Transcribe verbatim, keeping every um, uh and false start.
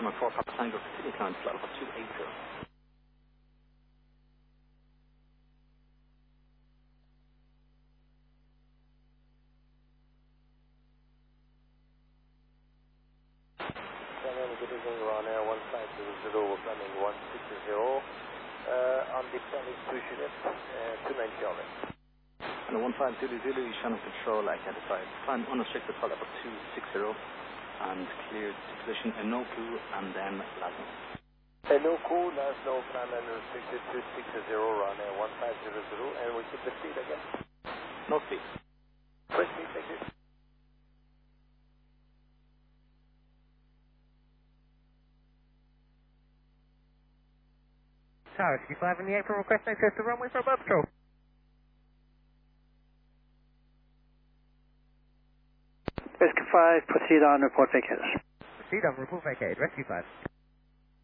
Customer four Papa Tango, continue climb flight level two eighty. Good evening, Ryanair one five zero zero, we're planning one six zero, uh, on the planning two units, uh, two ninety orbit. And the one five zero zero, channel control identified. Climb unrestricted flight level two sixty and cleared to position Enoku and then Lasno. Enoku, Lasno, plan unrestricted two sixty, Ryanair one five zero zero, and we keep the speed again. No speed. First speed, thank you. Tower sixty-five in the April, request access to runway for above control. Rescue five, proceed on, report vacated. Proceed on, report vacated, Rescue five.